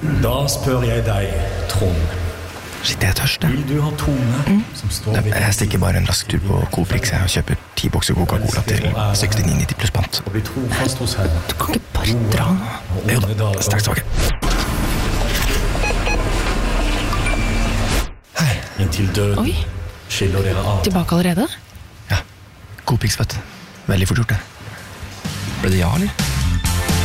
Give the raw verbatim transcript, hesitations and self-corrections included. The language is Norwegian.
Da spør jeg deg, Trond. Shit, jeg er tørst, jeg. Vil du ha Tone mm. som står ved... Jeg stikker bare en rask tur på Coprix og kjøper ti bokser Coca-Cola til sekstini nitti pluss pant. Og bli trofast hos henne. Du kan ikke bare dra nå. Jo da, straks tilbake. Hei. Inntil døden. Oi. Skiller dere av. Tilbake allerede? Ja, Coprix, vet du. Veldig fort gjort det. Ble det ja, eller?